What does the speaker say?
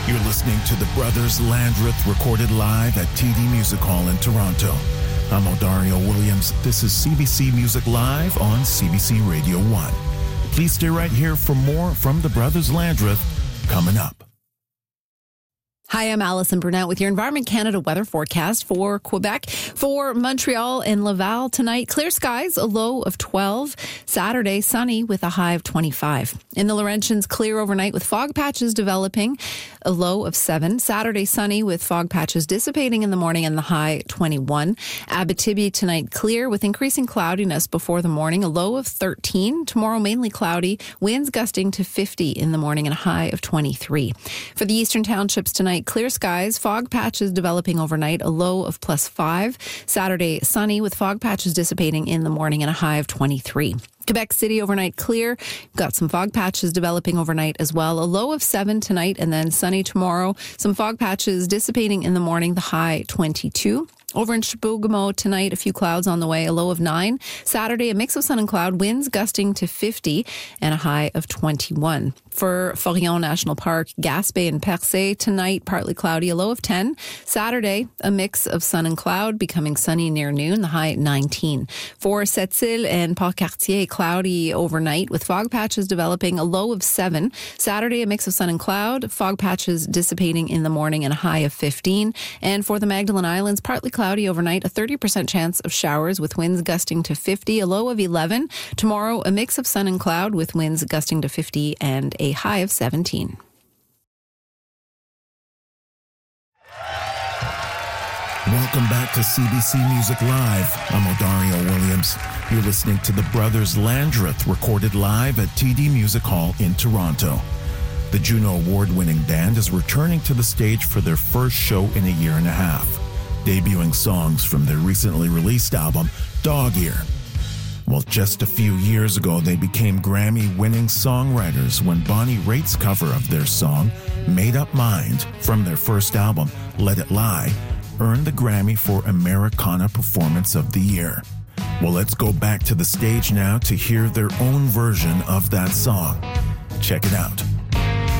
You're listening to the Brothers Landreth recorded live at TD Music Hall in Toronto. I'm Odario Williams. This is CBC Music Live on CBC Radio 1. Please stay right here for more from the Brothers Landreth coming up. Hi, I'm Alison Burnett with your Environment Canada weather forecast for Quebec. For Montreal and Laval tonight, clear skies, a low of 12. Saturday, sunny with a high of 25. In the Laurentians, clear overnight with fog patches developing, a low of 7. Saturday, sunny with fog patches dissipating in the morning and the high 21. Abitibi tonight, clear with increasing cloudiness before the morning, a low of 13. Tomorrow, mainly cloudy, winds gusting to 50 in the morning and a high of 23. For the eastern townships tonight, clear skies, fog patches developing overnight, a low of +5. Saturday, sunny with fog patches dissipating in the morning and a high of 23. Quebec City overnight clear. Got some fog patches developing overnight as well. A low of 7 tonight and then sunny tomorrow. Some fog patches dissipating in the morning, the high 22. Over in Chibougamau tonight, a few clouds on the way, a low of 9. Saturday, a mix of sun and cloud, winds gusting to 50 and a high of 21. For Forillon National Park, Gaspé and Percé tonight, partly cloudy, a low of 10. Saturday, a mix of sun and cloud, becoming sunny near noon, the high 19. For Sept-Îles and Port-Cartier, cloudy overnight with fog patches developing, a low of 7. Saturday, a mix of sun and cloud, fog patches dissipating in the morning and a high of 15. And for the Magdalen Islands, partly cloudy overnight, a 30% chance of showers with winds gusting to 50, a low of 11. Tomorrow, a mix of sun and cloud with winds gusting to 50 and a high of 17. Welcome back to CBC Music Live. I'm Odario Williams. You're listening to the Brothers Landreth recorded live at TD Music Hall in Toronto. The Juno Award-winning band is returning to the stage for their first show in a year and a half, debuting songs from their recently released album, Dog Ear. Well, just a few years ago, they became Grammy-winning songwriters when Bonnie Raitt's cover of their song, Made Up Mind, from their first album, Let It Lie, earned the Grammy for Americana Performance of the Year. Well, let's go back to the stage now to hear their own version of that song. Check it out.